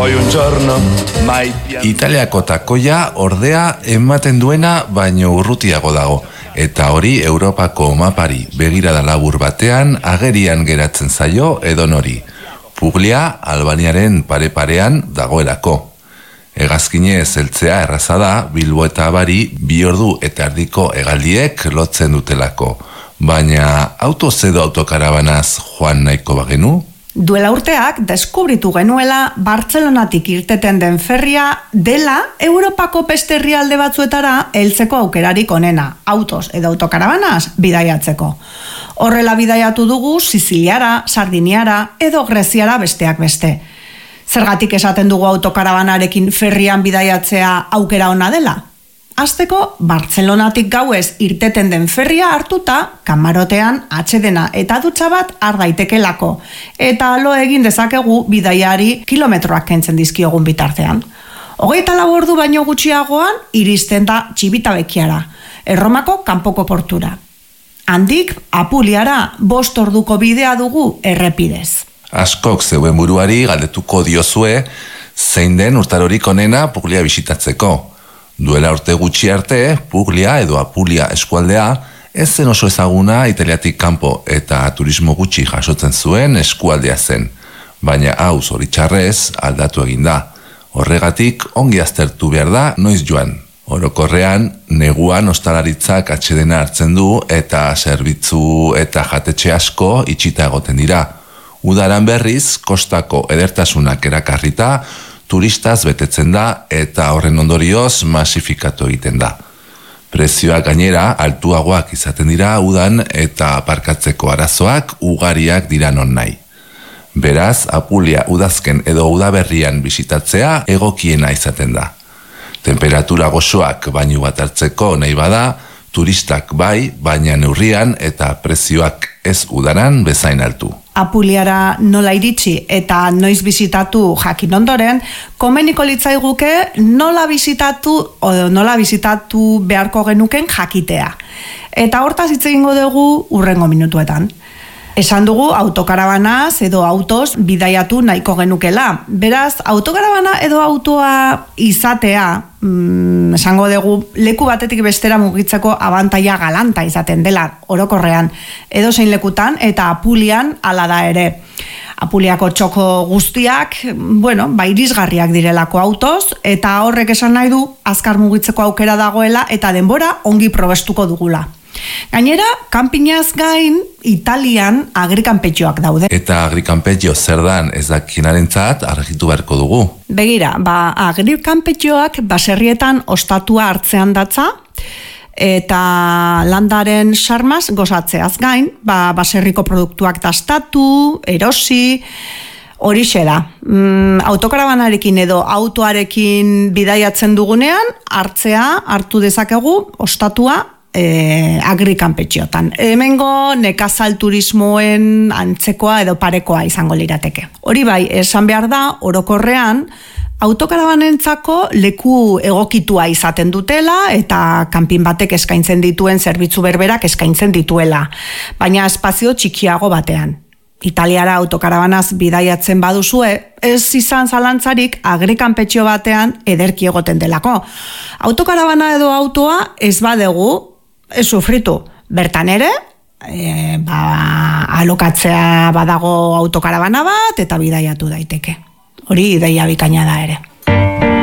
Poi un giorno mai Italiako takoia ordea ematen duena baino urrutiago dago. Eta hori Europako mapari begirada labur batean agerian geratzen zaio edonori. Puglia Albaniaren pare-parean dagoelako. Hegazkinez heltzea erraza da Bilbo eta Bari 2 ordu eta erdiko hegaldiek lotzen dutelako. Baina autoz edo autokarabanaz joan nahiko bagenu? Duela urteak deskubritu genuela Bartzelonatik irteten den ferria dela Europako beste herrialde batzuetara heltzeko aukerarik onena, autoz edo autokarabanaz bidaiatzeko. Horrela bidaiatu dugu Siziliara, Sardiniara edo Greziara besteak beste. Zergatik esaten dugu autokarabanarekin ferrian bidaiatzea aukera ona dela? Hasteko, Bartzelonatik gauez irteten den ferria hartuta, kamarotean atsedena eta dutxa bat har daitekelako, eta lo egin dezakegu bidaiari kilometroak kentzen dizkiogun bitartean. 24 ordu baino gutxiagoan iristen da Txibitabekiara, Erromako kanpoko portura. Handik Apuliara 5 orduko bidea dugu errepidez. Askok zeuen buruari galdetuko diozue zein den urtarorik onena Puglia bisitatzeko. Duela urte gutxi arte, Puglia edo Apulia eskualdea ez zen oso ezaguna Italiatik kanpo eta turismo gutxi jasotzen zuen eskualdea zen. Baina hau zoritxarrez aldatu egin da. Horregatik ongi aztertu behar da noiz joan. Orokorrean, neguan ostalaritzak atsedena hartzen du eta zerbitzu eta jatetxe asko itxita egoten dira. Udaran berriz, kostako edertasunak erakarrita, turistaz betetzen da eta horren ondorioz masifikatu egiten da. Prezioak gainera altuagoak izaten dira udan eta aparkatzeko arazoak ugariak dira non nahi. Beraz, Apulia udazken edo udaberrian bisitatzea egokiena izaten da. Temperatura gozoak bainu bat hartzeko nahi bada, turistak bai, baina neurrian eta prezioak ez udaran bezain altu. Apuliara nola iritsi eta noiz bisitatu jakin ondoren, komeniko litzaiguke nola bisitatu beharko genuken jakitea. Eta hortaz hitz egingo dugu hurrengo minutuetan. Esan dugu autokarabanaz edo autoz bidaiatu nahiko genukela. Beraz, autokarabana edo autoa izatea, esango dugu leku batetik bestera mugitzeko abantaila galanta izaten dela orokorrean. Edozein lekutan eta Apulian hala da ere. Apuliako txoko guztiak, irisgarriak direlako autoz, eta horrek esan nahi du azkar mugitzeko aukera dagoela eta denbora ongi probestuko dugula. Gainera, kanpinaz gain, Italian agrikanpetxoak daude. Eta agrikanpetxo zer dan ez dakienarentzat argitu beharko dugu. Begira, agrikanpetxoak baserrietan ostatua hartzean datza, eta landaren sarmaz gozatzeaz gain, baserriko produktuak dastatu, erosi, horixe da. Autokarabanarekin edo autoarekin bidaiatzen dugunean, hartu dezakegu ostatua agrikanpetxotan. Hemengo nekazal turismoen antzekoa edo parekoa izango lirateke. Hori bai, esan behar da, orokorrean, autokarabanentzako leku egokitua izaten dutela eta kanpin batek eskaintzen dituen zerbitzu berberak eskaintzen dituela, baina espazio txikiago batean. Italiara autokarabanaz bidaiatzen baduzue, ez izan zalantzarik agrikanpetxo batean ederki egoten delako. Autokarabana edo autoa ez badegu, ez sufritu. Bertan ere, alokatzea badago autokarabana bat eta bidaiatu daiteke. Hori ideia bikaina da ere.